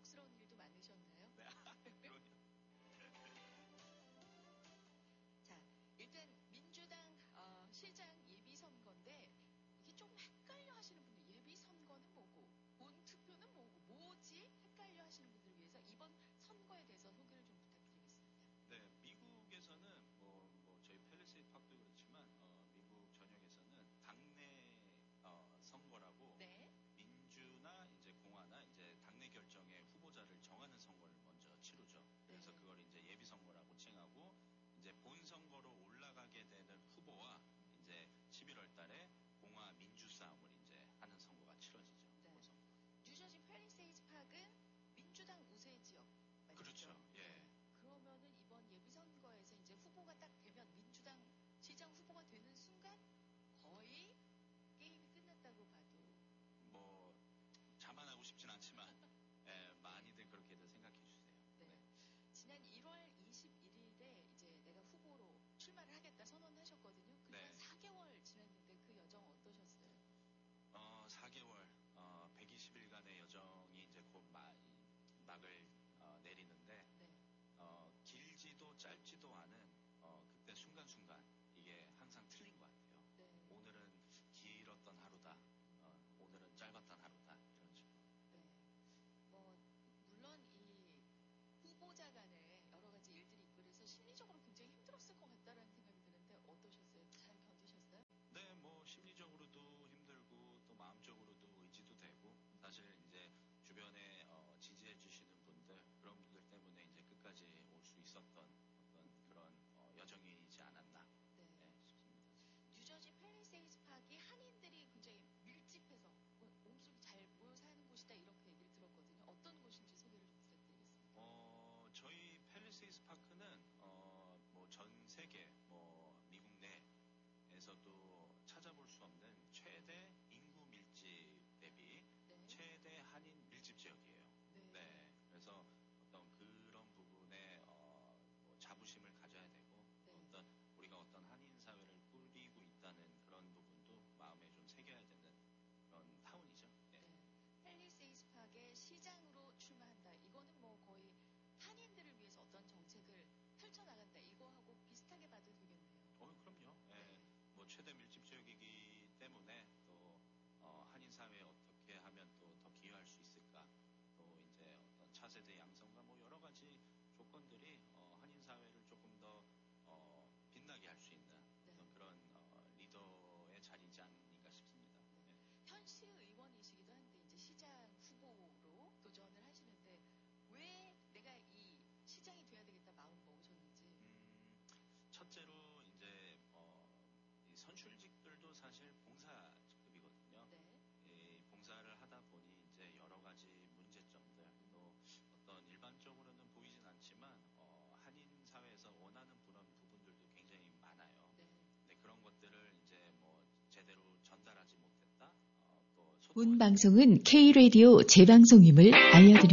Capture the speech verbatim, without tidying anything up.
당혹스러운 일도 많으셨나요? 네. 그럼요. 자, 일단 민주당 어, 시장 예비 선거인데 이게 좀 헷갈려 하시는 분들, 예비 선거는 뭐고 본 투표는 뭐고 뭐지 헷갈려 하시는 분들을 위해서 이번 선거에 대해서 소개를 좀 부탁드리겠습니다. 네, 미국에서는 뭐, 뭐 저희 팰리세이드 파크도 그렇지만 어, 미국 전역에서는 당내 어, 선거라고 네. 민주나 이제 공화나 이제 당내 결정의 후보자를 정하는 선거를 먼저 치르죠. 그래서 네. 그걸 이제 예비 선거라고 칭하고 이제 본 선거로 올라가게 되는 후보와 이제 십일월 달에 공화 민주 싸움을 이제 하는 선거가 치러지죠. 네. 본 선거. 뉴저지 팰리세이드 파크는 민주당 우세 지역 맞죠? 그렇죠. 예. 네. 그러면은 이번 예비 선거에서 이제 후보가 딱 되면 민주당 시장 후보가 되는 순간 거의 게임이 끝났다고 봐도 뭐 자만하고 싶진 않지만 예, 많이들 그렇게들 생각해 주세요. 네. 네. 지난 일월 이십일일에 이제 내가 후보로 출마를 하겠다 선언하셨거든요. 그동안 네. 사 개월 지났는데 그 여정 어떠셨어요? 어, 사 개월, 어, 백이십 일간의 여정이 이제 곧 마, 막을 어, 내리는데 네. 어, 길지도 짧지도 않은 어, 그때 순간순간 이게 항상 틀린 것 같아요. 네. 오늘은 길었던 하루다. 어, 오늘은 짧았던 하루다. 이런 식으로. 네. 뭐 물론 이 후보자 간에 여러 가지 일들이 있고 그래서 심리적으로 굉장히 힘들었을 것 같다라는 생각이 드는데 어떠셨어요? 잘 견디셨어요? 네, 뭐 심리적으로도 힘들고 또 마음적으로도 의지도 되고 사실 이제 주변에 어, 지지해 주시는 분들 그런 분들 때문에 이제 끝까지 올 수 있었던 어떤 그런 어, 여정이지 않았나 네. 네, 싶습니다. 뉴저지 팰리세이드 파크이 한인들이 굉장히 밀집해서 옹기종기 잘 모여 사는 곳이다 이렇게 얘기를 들었거든요. 어떤 곳인지 소개를 좀 부탁드리겠습니다. 어, 저희 팰리세이드 파크는 어, 뭐 전 세계 뭐 미국 내에서도 찾아볼 수 없는 최대 인구 밀집 대비 네. 최대 한인 밀집 지역이에요. 네. 네. 그래서 어떤 그런 부분에 어, 뭐 자부심을 가져야 되고 네. 어떤 우리가 어떤 한인 사회를 꾸리고 있다는 그런 부분도 마음에 좀 새겨야 되는 그런 타운이죠. 네. 네. 팰리세이드 파크의 시장으로 출마한다. 이거는 뭐 거의 한인들을 위해서 어떤 정책을 펼쳐나간다. 이거하고 비슷하게 봐도 되겠네요. 어, 그럼요. 예. 네. 뭐 최대 밀집 지역이기 때문에 또 어, 한인 사회에 어떻게 하면 또 더 기여할 수 있을까? 또 이제 어떤 차세대 양성과 뭐 여러 가지 조건들이 어, 한인 사회를 조금 더 어, 빛나게 할 수 있는 네. 어떤 그런 어, 리더의 자리지 않을까 싶습니다. 네. 네. 현시의원이시기도 한데 이제 시장 후보로 도전을 하시는데 왜 내가 이 시장이 돼야 되겠다 마음 먹으셨는지. 음, 첫째로 이제 어, 이 선출직들도 사실 봉사급이거든요. 네. 이 봉사를 하다 보니 이제 여러 가지 문제점들 음. 또 어떤 일반적으로는 보이진 않지만 어, 한인 사회에서 원하는 그런 부분들도 굉장히 많아요. 네. 근데 그런 것들을 이제 뭐 제대로 전달하지 못했다. 어, 또 본 소통하지 방송은 K-라디오 재방송임을 알려드립니다.